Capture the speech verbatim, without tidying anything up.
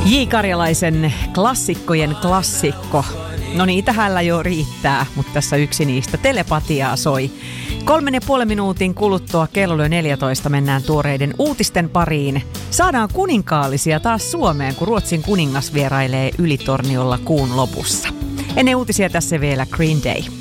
J. Karjalaisen klassikkojen klassikko. No niitä hänellä jo riittää, mutta tässä yksi niistä, Telepatiaa, soi. Kolmen ja puolen minuutin kuluttua kello lyö neljätoista mennään tuoreiden uutisten pariin. Saadaan kuninkaallisia taas Suomeen, kun Ruotsin kuningas vierailee Ylitorniolla kuun lopussa. Ennen uutisia tässä vielä Green Day.